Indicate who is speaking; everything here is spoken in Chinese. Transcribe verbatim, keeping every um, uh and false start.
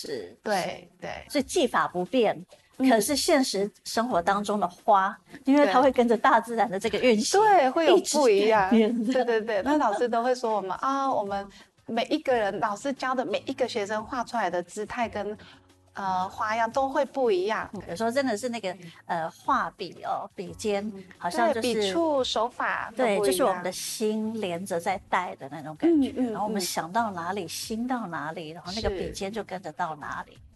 Speaker 1: 是，
Speaker 2: 对对，
Speaker 1: 所以技法不变。
Speaker 2: 嗯
Speaker 1: 可是现实生活当中的花，因为它会跟着大自然的这个运行，
Speaker 2: 对，会有
Speaker 1: 一直
Speaker 2: 不一样。
Speaker 1: 改变的
Speaker 2: 对对对，那老师都会说我们啊，我们每一个人老师教的每一个学生画出来的姿态跟呃花样都会不一样。
Speaker 1: 有时候真的是那个呃画笔哦，笔尖好像
Speaker 2: 对，
Speaker 1: 就是
Speaker 2: 笔触手法都
Speaker 1: 对，
Speaker 2: 不一样。
Speaker 1: 就是我们的心连着在带的那种感觉。
Speaker 2: 嗯嗯
Speaker 1: 然后我们
Speaker 2: 嗯
Speaker 1: 想到哪里，心到哪里，然后那个笔
Speaker 2: 是
Speaker 1: 尖就跟着到哪里。